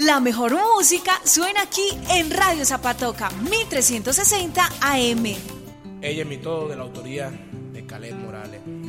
La mejor música suena aquí en Radio Zapatoca, 1360 AM. Ella es mi todo, de la autoría de Caleb Morales.